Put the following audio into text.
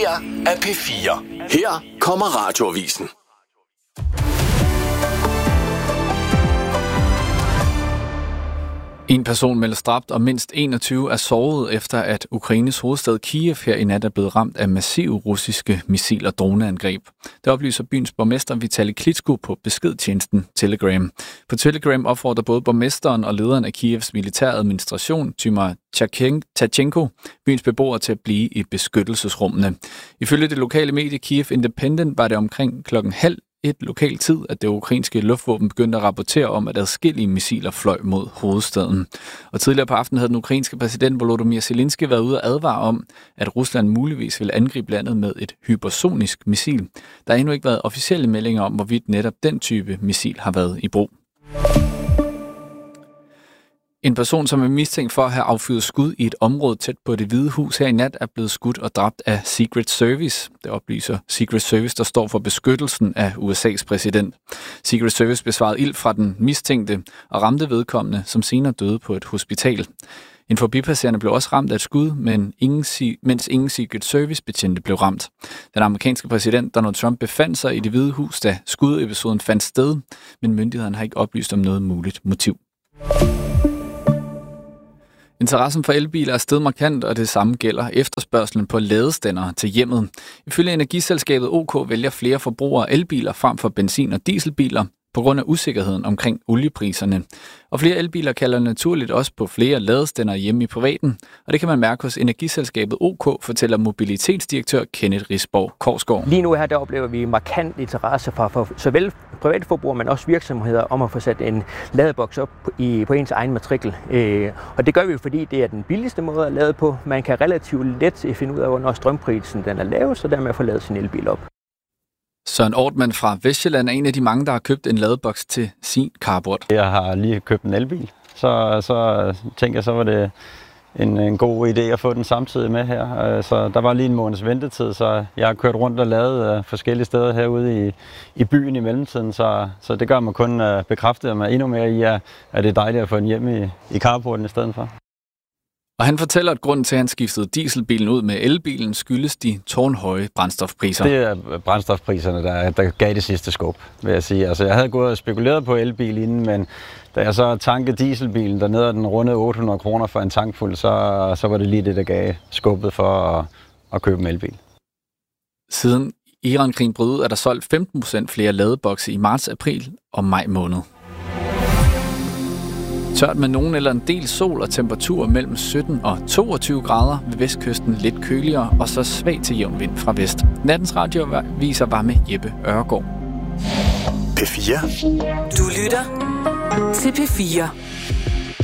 her er P4. Her kommer Radioavisen. En person meldes dræbt, og mindst 21 er såret efter, at Ukraines hovedstad Kiev her i nat er blevet ramt af massive russiske missil- og droneangreb. Det oplyser byens borgmester Vitali Klitschko på beskedtjenesten Telegram. På Telegram opfordrer både borgmesteren og lederen af Kievs militære administration, Tymar Tachenko, byens beboere til at blive i beskyttelsesrummene. Ifølge det lokale medie Kiev Independent var det omkring 12:30 lokal tid, at det ukrainske luftvåben begyndte at rapportere om, at adskillige missiler fløj mod hovedstaden. Og tidligere på aftenen havde den ukrainske præsident Volodymyr Zelensky været ude at advare om, at Rusland muligvis ville angribe landet med et hypersonisk missil. Der har endnu ikke været officielle meldinger om, hvorvidt netop den type missil har været i brug. En person, som er mistænkt for at have affyret skud i et område tæt på Det Hvide Hus her i nat, er blevet skudt og dræbt af Secret Service. Det oplyser Secret Service, der står for beskyttelsen af USA's præsident. Secret Service besvarede ild fra den mistænkte og ramte vedkommende, som senere døde på et hospital. En forbipasserende blev også ramt af et skud, mens ingen Secret Service-betjente blev ramt. Den amerikanske præsident Donald Trump befandt sig i Det Hvide Hus, da skudepisoden fandt sted, men myndighederne har ikke oplyst om noget muligt motiv. Interessen for elbiler er steget markant, og det samme gælder efterspørgselen på ladestandere til hjemmet. Ifølge energiselskabet OK vælger flere forbrugere elbiler frem for benzin- og dieselbiler på grund af usikkerheden omkring oliepriserne. Og flere elbiler kalder naturligt også på flere ladestandere hjemme i privaten, og det kan man mærke hos energiselskabet OK, fortæller mobilitetsdirektør Kenneth Risborg Korsgaard. Lige nu her, der oplever vi markant interesse for såvel private forbrugere, men også virksomheder om at få sat en ladeboks op på ens egen matrikel. Og det gør vi jo, fordi det er den billigste måde at lade på. Man kan relativt let finde ud af, hvornår strømprisen den er lav, så dermed få lavet sin elbil op. Søren Ortmann fra Vestjylland er en af de mange, der har købt en ladeboks til sin carport. Jeg har lige købt en elbil, så tænker jeg, så var det en god idé at få den samtidig med her. Så der var lige en måneds ventetid, så jeg har kørt rundt og lavet forskellige steder herude i byen i mellemtiden. Så det gør mig kun bekræftet mig endnu mere i, at det er dejligt at få den hjem i carporten i stedet for. Og han fortæller, at grunden til, at han skiftede dieselbilen ud med elbilen, skyldes de tårnhøje brændstofpriser. Det er brændstofpriserne, der gav det sidste skub, vil jeg sige. Altså, jeg havde gået og spekuleret på elbil inden, men da jeg så tankede dieselbilen dernede, og den rundede 800 kroner for en tankfuld, så var det lige det, der gav skubbet for at købe en elbil. Siden Iran-krigen brød ud, er der solgt 15% flere ladebokse i marts, april og maj måned. Tørt med nogen eller en del sol og temperatur mellem 17 og 22 grader, ved vestkysten lidt køligere og så svag til jævn vind fra vest. Nattens radioviser var med Jeppe Ørgaard. P4. Du lytter til P4.